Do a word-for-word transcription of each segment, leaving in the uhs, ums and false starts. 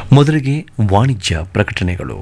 ಮೊದಲಿಗೆ ವಾಣಿಜ್ಯ ಪ್ರಕಟಣೆಗಳು.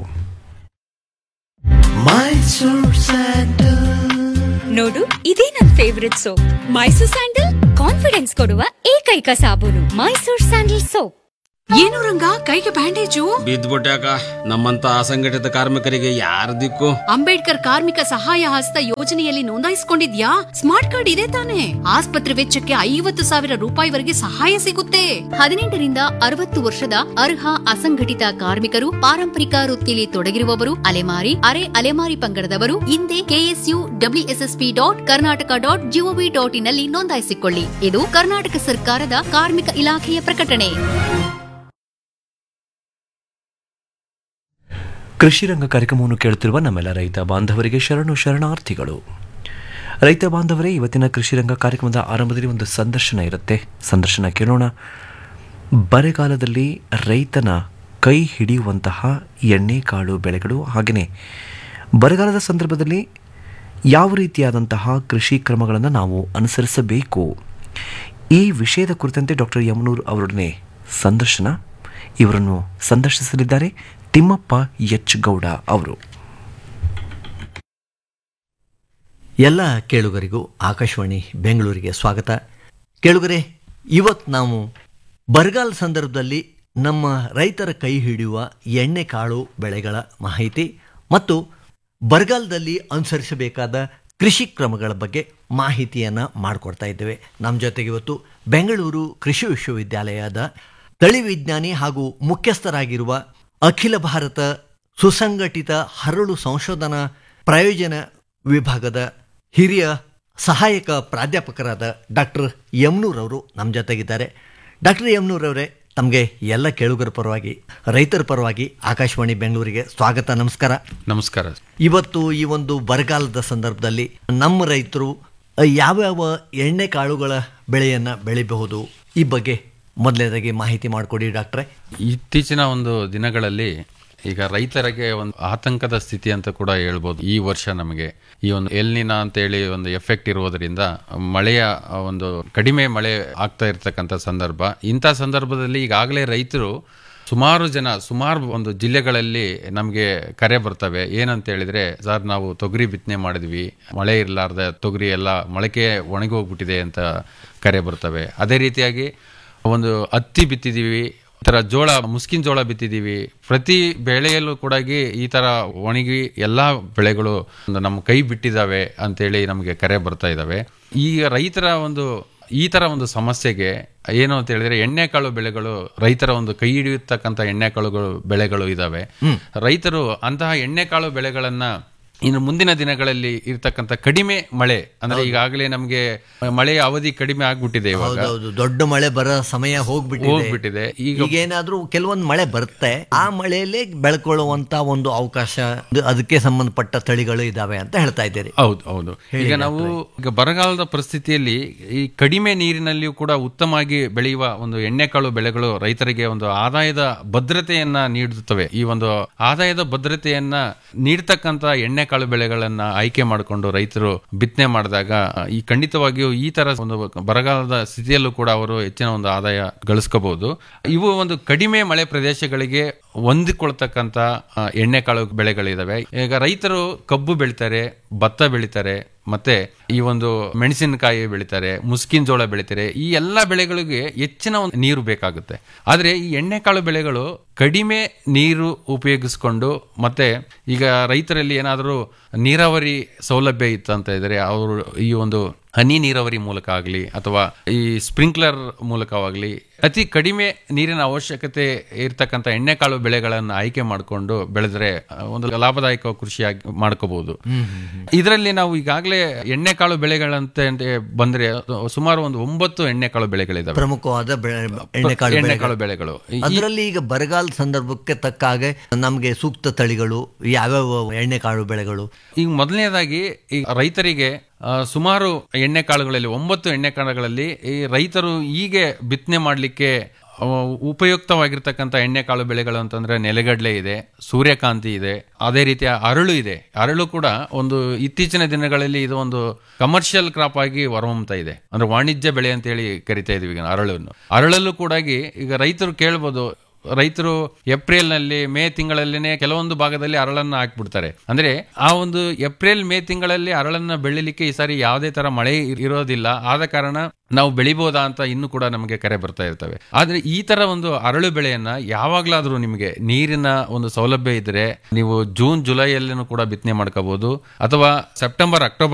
ನೋಡು, ಇದೇ ನನ್ favourite soap. Mysore sandal confidence ಕೊಡುವ ಏಕೈಕ ಸಾಬೂನು. Mysore sandal soap. ಏನು ರಂಗ, ಕೈಗೆ ಬ್ಯಾಂಡೇಜು? ಬಿದ್ದ್ಬಿಟ್ಟಾಕ. ನಮ್ಮಂತ ಅಸಂಘಟಿತ ಕಾರ್ಮಿಕರಿಗೆ ಯಾರ ದಿಕ್ಕು? ಅಂಬೇಡ್ಕರ್ ಕಾರ್ಮಿಕ ಸಹಾಯ ಹಸ್ತ ಯೋಜನೆಯಲ್ಲಿ ನೋಂದಾಯಿಸಿಕೊಂಡಿದ್ಯಾ? ಸ್ಮಾರ್ಟ್ ಕಾರ್ಡ್ ಇದೆ ತಾನೆ? ಆಸ್ಪತ್ರೆ ವೆಚ್ಚಕ್ಕೆ ಐವತ್ತು ಸಾವಿರ ರೂಪಾಯಿವರೆಗೆ ಸಹಾಯ ಸಿಗುತ್ತೆ. ಹದಿನೆಂಟರಿಂದ ಅರವತ್ತು ವರ್ಷದ ಅರ್ಹ ಅಸಂಘಟಿತ ಕಾರ್ಮಿಕರು, ಪಾರಂಪರಿಕ ವೃತ್ತಿಯಲ್ಲಿ ತೊಡಗಿರುವವರು, ಅಲೆಮಾರಿ ಅರೆ ಅಲೆಮಾರಿ ಪಂಗಡದವರು ಹಿಂದೆ KSU WSSP dot Karnataka dot gov dot in ನಲ್ಲಿ ನೋಂದಾಯಿಸಿಕೊಳ್ಳಿ. ಇದು ಕರ್ನಾಟಕ ಸರ್ಕಾರದ ಕಾರ್ಮಿಕ ಇಲಾಖೆಯ ಪ್ರಕಟಣೆ. ಕೃಷಿ ರಂಗ ಕಾರ್ಯಕ್ರಮವನ್ನು ಕೇಳುತ್ತಿರುವ ನಮ್ಮೆಲ್ಲ ರೈತ ಬಾಂಧವರಿಗೆ ಶರಣು ಶರಣಾರ್ಥಿಗಳು. ರೈತ ಬಾಂಧವರೇ, ಇವತ್ತಿನ ಕೃಷಿ ರಂಗ ಕಾರ್ಯಕ್ರಮದ ಆರಂಭದಲ್ಲಿ ಒಂದು ಸಂದರ್ಶನ ಇರುತ್ತೆ. ಸಂದರ್ಶನ ಕೇಳೋಣ. ಬರಗಾಲದಲ್ಲಿ ರೈತನ ಕೈ ಹಿಡಿಯುವಂತಹ ಎಣ್ಣೆಕಾಳು ಬೆಳೆಗಳು, ಹಾಗೆಯೇ ಬರಗಾಲದ ಸಂದರ್ಭದಲ್ಲಿ ಯಾವ ರೀತಿಯಾದಂತಹ ಕೃಷಿ ಕ್ರಮಗಳನ್ನು ನಾವು ಅನುಸರಿಸಬೇಕು, ಈ ವಿಷಯದ ಕುರಿತಂತೆ ಡಾಕ್ಟರ್ ಯಮನೂರ್ ಅವರೊಡನೆ ಸಂದರ್ಶನ. ಇವರನ್ನು ಸಂದರ್ಶಿಸಲಿದ್ದಾರೆ ತಿಮ್ಮಪ್ಪ ಎಚ್ ಗೌಡ ಅವರು. ಎಲ್ಲ ಕೇಳುಗರಿಗೂ ಆಕಾಶವಾಣಿ ಬೆಂಗಳೂರಿಗೆ ಸ್ವಾಗತ. ಕೇಳುಗರೆ, ಇವತ್ತು ನಾವು ಬರಗಾಲ ಸಂದರ್ಭದಲ್ಲಿ ನಮ್ಮ ರೈತರ ಕೈ ಹಿಡಿಯುವ ಎಣ್ಣೆಕಾಳು ಬೆಳೆಗಳ ಮಾಹಿತಿ ಮತ್ತು ಬರಗಾಲದಲ್ಲಿ ಅನುಸರಿಸಬೇಕಾದ ಕೃಷಿ ಕ್ರಮಗಳ ಬಗ್ಗೆ ಮಾಹಿತಿಯನ್ನು ಮಾಡಿಕೊಡ್ತಾ ಇದ್ದೇವೆ. ನಮ್ಮ ಜೊತೆಗೆ ಇವತ್ತು ಬೆಂಗಳೂರು ಕೃಷಿ ವಿಶ್ವವಿದ್ಯಾಲಯದ ತಳಿ ವಿಜ್ಞಾನಿ ಹಾಗೂ ಮುಖ್ಯಸ್ಥರಾಗಿರುವ ಅಖಿಲ ಭಾರತ ಸುಸಂಘಟಿತ ಹರಳು ಸಂಶೋಧನಾ ಪ್ರಯೋಜನ ವಿಭಾಗದ ಹಿರಿಯ ಸಹಾಯಕ ಪ್ರಾಧ್ಯಾಪಕರಾದ ಡಾಕ್ಟರ್ ಯಮನೂರ್ ಅವರು ನಮ್ಮ ಜೊತೆಗಿದ್ದಾರೆ. ಡಾಕ್ಟರ್ ಯಮನೂರ್ ಅವರೇ, ತಮಗೆ ಎಲ್ಲ ಕೇಳುಗರ ಪರವಾಗಿ, ರೈತರ ಪರವಾಗಿ ಆಕಾಶವಾಣಿ ಬೆಂಗಳೂರಿಗೆ ಸ್ವಾಗತ. ನಮಸ್ಕಾರ. ನಮಸ್ಕಾರ. ಇವತ್ತು ಈ ಒಂದು ಬರಗಾಲದ ಸಂದರ್ಭದಲ್ಲಿ ನಮ್ಮ ರೈತರು ಯಾವ್ಯಾವ ಎಣ್ಣೆ ಕಾಳುಗಳ ಬೆಳೆಯನ್ನು ಬೆಳಿಬಹುದು, ಈ ಬಗ್ಗೆ ಮೊದಲನೇದಾಗಿ ಮಾಹಿತಿ ಮಾಡಿಕೊಡಿ ಡಾಕ್ಟ್ರೆ. ಇತ್ತೀಚಿನ ಒಂದು ದಿನಗಳಲ್ಲಿ ಈಗ ರೈತರಿಗೆ ಒಂದು ಆತಂಕದ ಸ್ಥಿತಿ ಅಂತ ಕೂಡ ಹೇಳ್ಬೋದು. ಈ ವರ್ಷ ನಮಗೆ ಈ ಒಂದು ಎಲ್ನಿನಾ ಅಂತೇಳಿ ಒಂದು ಎಫೆಕ್ಟ್ ಇರುವುದರಿಂದ ಮಳೆಯ ಒಂದು ಕಡಿಮೆ ಮಳೆ ಆಗ್ತಾ ಇರ್ತಕ್ಕಂಥ ಸಂದರ್ಭ. ಇಂಥ ಸಂದರ್ಭದಲ್ಲಿ ಈಗಾಗಲೇ ರೈತರು ಸುಮಾರು ಜನ ಸುಮಾರು ಒಂದು ಜಿಲ್ಲೆಗಳಲ್ಲಿ ನಮಗೆ ಕರೆ ಬರ್ತವೆ. ಏನಂತ ಹೇಳಿದ್ರೆ, ಸರ್ ನಾವು ತೊಗರಿ ಬಿತ್ತನೆ ಮಾಡಿದ್ವಿ, ಮಳೆ ಇರಲಾರ್ದ ತೊಗರಿ ಎಲ್ಲ ಮೊಳಕೆ ಒಣಗಿ ಹೋಗ್ಬಿಟ್ಟಿದೆ ಅಂತ ಕರೆ ಬರ್ತವೆ. ಅದೇ ರೀತಿಯಾಗಿ ಒಂದು ಹತ್ತಿ ಬಿತ್ತಿದೀವಿ, ಈ ಥರ ಜೋಳ, ಮುಸ್ಕಿನ ಜೋಳ ಬಿತ್ತಿದೀವಿ. ಪ್ರತಿ ಬೆಳೆಯಲ್ಲೂ ಕೂಡ ಈ ಥರ ಒಣಗಿ ಎಲ್ಲ ಬೆಳೆಗಳು ನಮ್ಮ ಕೈ ಬಿಟ್ಟಿದ್ದಾವೆ ಅಂತೇಳಿ ನಮಗೆ ಕರೆ ಬರ್ತಾ ಇದ್ದಾವೆ. ಈಗ ರೈತರ ಒಂದು ಈ ಥರ ಒಂದು ಸಮಸ್ಯೆಗೆ ಏನು ಅಂತ ಹೇಳಿದ್ರೆ, ಎಣ್ಣೆಕಾಳು ಬೆಳೆಗಳು ರೈತರ ಒಂದು ಕೈ ಹಿಡಿಯತಕ್ಕಂಥ ಎಣ್ಣೆಕಾಳುಗಳು ಬೆಳೆಗಳು ಇದ್ದಾವೆ. ರೈತರು ಅಂತಹ ಎಣ್ಣೆಕಾಳು ಬೆಳೆಗಳನ್ನ ಇನ್ನು ಮುಂದಿನ ದಿನಗಳಲ್ಲಿ ಇರ್ತಕ್ಕಂಥ ಕಡಿಮೆ ಮಳೆ, ಅಂದ್ರೆ ಈಗಾಗಲೇ ನಮಗೆ ಮಳೆಯ ಅವಧಿ ಕಡಿಮೆ ಆಗ್ಬಿಟ್ಟಿದೆ. ಇವಾಗ ದೊಡ್ಡ ಮಳೆ ಬರೋ ಸಮಯ ಹೋಗ್ಬಿಟ್ಟಿದೆ ಹೋಗ್ಬಿಟ್ಟಿದೆ ಈಗ ಏನಾದ್ರೂ ಕೆಲವೊಂದು ಮಳೆ ಬರುತ್ತೆ, ಆ ಮಳೆಯಲ್ಲೇ ಬೆಳ್ಕೊಳ್ಳುವಂತ ಒಂದು ಅವಕಾಶ, ಅದಕ್ಕೆ ಸಂಬಂಧಪಟ್ಟ ತಳಿಗಳು ಇದಾವೆ ಅಂತ ಹೇಳ್ತಾ ಇದ್ದೀರಿ. ಹೌದು ಹೌದು. ಈಗ ನಾವು ಈಗ ಬರಗಾಲದ ಪರಿಸ್ಥಿತಿಯಲ್ಲಿ ಈ ಕಡಿಮೆ ನೀರಿನಲ್ಲಿಯೂ ಕೂಡ ಉತ್ತಮವಾಗಿ ಬೆಳೆಯುವ ಒಂದು ಎಣ್ಣೆಕಾಳು ಬೆಳೆಗಳು ರೈತರಿಗೆ ಒಂದು ಆದಾಯದ ಭದ್ರತೆಯನ್ನ ನೀಡುತ್ತವೆ. ಈ ಒಂದು ಆದಾಯದ ಭದ್ರತೆಯನ್ನ ನೀಡ್ತಕ್ಕಂಥ ಎಣ್ಣೆ ಕಾಳು ಬೆಳೆಗಳನ್ನ ಆಯ್ಕೆ ಮಾಡಿಕೊಂಡು ರೈತರು ಬಿತ್ತನೆ ಮಾಡಿದಾಗ ಈ ಖಂಡಿತವಾಗಿಯೂ ಈ ತರ ಒಂದು ಬರಗಾಲದ ಸ್ಥಿತಿಯಲ್ಲೂ ಕೂಡ ಅವರು ಹೆಚ್ಚಿನ ಒಂದು ಆದಾಯ ಗಳಿಸ್ಕೋಬಹುದು. ಇವು ಒಂದು ಕಡಿಮೆ ಮಳೆ ಪ್ರದೇಶಗಳಿಗೆ ಹೊಂದಿಕೊಳ್ತಕ್ಕಂಥ ಎಣ್ಣೆಕಾಳು ಬೆಳೆಗಳಿದಾವೆ. ಈಗ ರೈತರು ಕಬ್ಬು ಬೆಳಿತಾರೆ, ಭತ್ತ ಬೆಳಿತಾರೆ, ಮತ್ತೆ ಈ ಒಂದು ಮೆಣಸಿನಕಾಯಿ ಬೆಳಿತಾರೆ, ಮುಸ್ಕಿನ ಜೋಳ ಬೆಳಿತಾರೆ. ಈ ಎಲ್ಲ ಬೆಳೆಗಳಿಗೆ ಹೆಚ್ಚಿನ ಒಂದು ನೀರು ಬೇಕಾಗುತ್ತೆ. ಆದ್ರೆ ಈ ಎಣ್ಣೆಕಾಳು ಬೆಳೆಗಳು ಕಡಿಮೆ ನೀರು ಉಪಯೋಗಿಸ್ಕೊಂಡು, ಮತ್ತೆ ಈಗ ರೈತರಲ್ಲಿ ಏನಾದರೂ ನೀರಾವರಿ ಸೌಲಭ್ಯ ಇತ್ತು ಅಂತ ಇದ್ರೆ ಅವರು ಈ ಒಂದು ಹನಿ ನೀರಾವರಿ ಮೂಲಕ ಆಗಲಿ ಅಥವಾ ಈ ಸ್ಪ್ರಿಂಕ್ಲರ್ ಮೂಲಕವಾಗಲಿ ಅತಿ ಕಡಿಮೆ ನೀರಿನ ಅವಶ್ಯಕತೆ ಇರ್ತಕ್ಕಂಥ ಎಣ್ಣೆಕಾಳು ಬೆಳೆಗಳನ್ನು ಆಯ್ಕೆ ಮಾಡಿಕೊಂಡು ಬೆಳೆದ್ರೆ ಒಂದು ಲಾಭದಾಯಕ ಕೃಷಿಯಾಗಿ ಮಾಡ್ಕೋಬಹುದು. ಇದರಲ್ಲಿ ನಾವು ಈಗಾಗಲೇ ಎಣ್ಣೆಕಾಳು ಬೆಳೆಗಳಂತ ಬಂದ್ರೆ ಸುಮಾರು ಒಂದು ಒಂಬತ್ತು ಎಣ್ಣೆಕಾಳು ಬೆಳೆಗಳಿದಾವೆ, ಪ್ರಮುಖವಾದ ಎಣ್ಣೆಕಾಳು ಬೆಳೆಗಳು. ಅದರಲ್ಲಿ ಈಗ ಬರಗಾಲ ಸಂದರ್ಭಕ್ಕೆ ತಕ್ಕ ಹಾಗೆ ನಮಗೆ ಸೂಕ್ತ ತಳಿಗಳು ಯಾವ್ಯಾವ ಎಣ್ಣೆಕಾಳು ಬೆಳೆಗಳು? ಈಗ ಮೊದಲನೇದಾಗಿ ಈ ರೈತರಿಗೆ ಸುಮಾರು ಎಣ್ಣೆಕಾಳುಗಳಲ್ಲಿ ಒಂಬತ್ತು ಎಣ್ಣೆಕಾಳುಗಳಲ್ಲಿ ಈ ರೈತರು ಹೀಗೆ ಬಿತ್ತನೆ ಮಾಡಲಿಕ್ಕೆ ಉಪಯುಕ್ತವಾಗಿರ್ತಕ್ಕಂಥ ಎಣ್ಣೆಕಾಳು ಬೆಳೆಗಳು ಅಂತಂದ್ರೆ ನೆಲಗಡಲೆ ಇದೆ, ಸೂರ್ಯಕಾಂತಿ ಇದೆ, ಅದೇ ರೀತಿಯ ಅರಳು ಇದೆ. ಅರಳು ಕೂಡ ಒಂದು ಇತ್ತೀಚಿನ ದಿನಗಳಲ್ಲಿ ಇದು ಒಂದು ಕಮರ್ಷಿಯಲ್ ಕ್ರಾಪ್ ಆಗಿ ಹೊರಹೊಮ್ಮತಾ ಇದೆ, ಅಂದ್ರೆ ವಾಣಿಜ್ಯ ಬೆಳೆ ಅಂತ ಹೇಳಿ ಕರಿತಾ ಇದೀವಿ ಈಗ ಅರಳನ್ನು. ಅರಳಲ್ಲೂ ಕೂಡ ಈಗ ರೈತರು ಕೇಳ್ಬೋದು, ರೈತರು ಏಪ್ರಿಲ್ ನಲ್ಲಿ ಮೇ ತಿಂಗಳಲ್ಲಿನೇ ಕೆಲವೊಂದು ಭಾಗದಲ್ಲಿ ಅರಳನ್ನ ಹಾಕ್ಬಿಡ್ತಾರೆ. ಅಂದ್ರೆ ಆ ಒಂದು ಏಪ್ರಿಲ್ ಮೇ ತಿಂಗಳಲ್ಲಿ ಅರಳನ್ನ ಬೆಳಿಲಿಕ್ಕೆ ಈ ಸಾರಿ ಯಾವುದೇ ತರ ಮಳೆ ಇರೋದಿಲ್ಲ, ಆದ ಕಾರಣ ನಾವು ಬೆಳಿಬಹುದಾ ಅಂತ ಇನ್ನು ಕೂಡ ನಮಗೆ ಕರೆ ಬರ್ತಾ ಇರ್ತವೆ. ಆದ್ರೆ ಈ ತರ ಒಂದು ಅರಳು ಬೆಳೆಯನ್ನ ಯಾವಾಗ್ಲಾದ್ರೂ ನಿಮಗೆ ನೀರಿನ ಒಂದು ಸೌಲಭ್ಯ ಇದ್ರೆ ನೀವು ಜೂನ್ ಜುಲೈಯಲ್ಲೂ ಕೂಡ ಬಿತ್ತನೆ ಮಾಡ್ಕೋಬಹುದು, ಅಥವಾ ಸೆಪ್ಟೆಂಬರ್ ಅಕ್ಟೋಬರ್